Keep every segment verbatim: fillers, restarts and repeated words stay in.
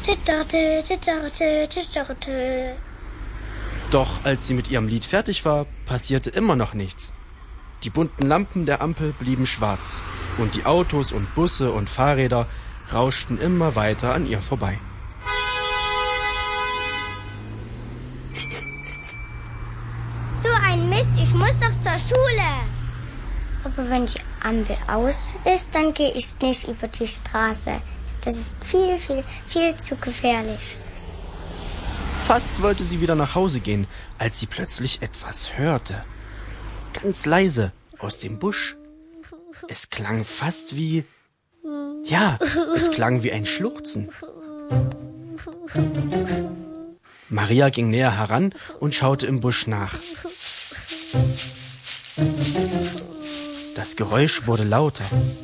Titterte, titterte, titterte. Doch als sie mit ihrem Lied fertig war, passierte immer noch nichts. Die bunten Lampen der Ampel blieben schwarz und die Autos und Busse und Fahrräder rauschten immer weiter an ihr vorbei. So ein Mist, ich muss doch zur Schule. Aber wenn die Ampel aus ist, dann gehe ich nicht über die Straße. Das ist viel, viel, viel zu gefährlich. Fast wollte sie wieder nach Hause gehen, als sie plötzlich etwas hörte. Ganz leise aus dem Busch. Es klang fast wie... Ja, es klang wie ein Schluchzen. Maria ging näher heran und schaute im Busch nach. Das Geräusch wurde lauter.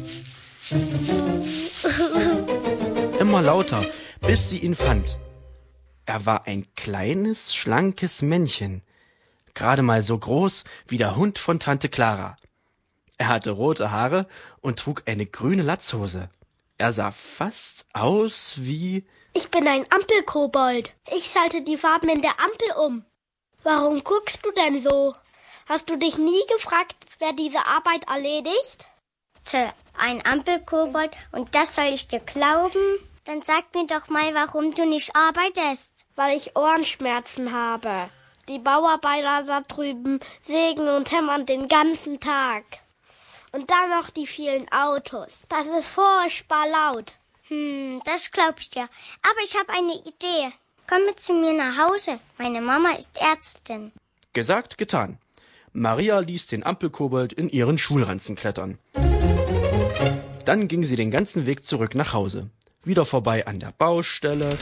Immer lauter, bis sie ihn fand. Er war ein kleines, schlankes Männchen, gerade mal so groß wie der Hund von Tante Clara. Er hatte rote Haare und trug eine grüne Latzhose. Er sah fast aus wie... Ich bin ein Ampelkobold. Ich schalte die Farben in der Ampel um. Warum guckst du denn so? Hast du dich nie gefragt, wer diese Arbeit erledigt? Tö, ein Ampelkobold und das soll ich dir glauben? Dann sag mir doch mal, warum du nicht arbeitest. Weil ich Ohrenschmerzen habe. Die Bauarbeiter da drüben sägen und hämmern den ganzen Tag. Und dann noch die vielen Autos. Das ist furchtbar laut. Hm, das glaub ich dir. Aber ich habe eine Idee. Komm mit zu mir nach Hause. Meine Mama ist Ärztin. Gesagt, getan. Maria ließ den Ampelkobold in ihren Schulranzen klettern. Dann ging sie den ganzen Weg zurück nach Hause. Wieder vorbei an der Baustelle,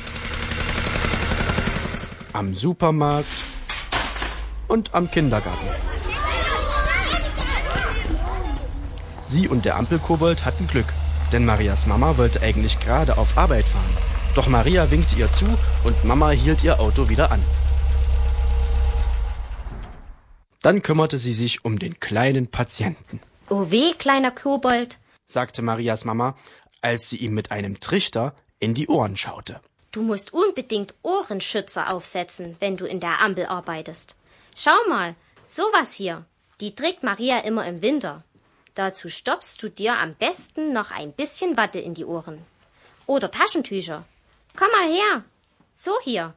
am Supermarkt und am Kindergarten. Sie und der Ampelkobold hatten Glück, denn Marias Mama wollte eigentlich gerade auf Arbeit fahren. Doch Maria winkte ihr zu und Mama hielt ihr Auto wieder an. Dann kümmerte sie sich um den kleinen Patienten. Oh weh, kleiner Kobold, sagte Marias Mama, als sie ihm mit einem Trichter in die Ohren schaute. Du musst unbedingt Ohrenschützer aufsetzen, wenn du in der Ampel arbeitest. Schau mal, sowas hier, die trägt Maria immer im Winter. Dazu stopfst du dir am besten noch ein bisschen Watte in die Ohren. Oder Taschentücher. Komm mal her. So hier.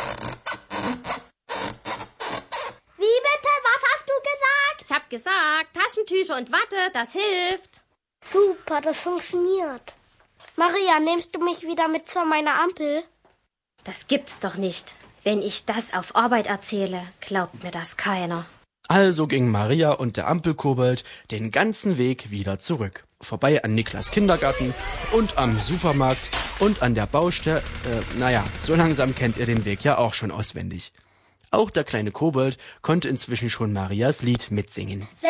Wie bitte? Was hast du gesagt? Ich hab gesagt, Taschentücher und Watte, das hilft. Super, das funktioniert. Maria, nimmst du mich wieder mit zu meiner Ampel? Das gibt's doch nicht. Wenn ich das auf Arbeit erzähle, glaubt mir das keiner. Also ging Maria und der Ampelkobold den ganzen Weg wieder zurück. Vorbei an Niklas Kindergarten und am Supermarkt und an der Baustelle. Äh, naja, so langsam kennt ihr den Weg ja auch schon auswendig. Auch der kleine Kobold konnte inzwischen schon Marias Lied mitsingen.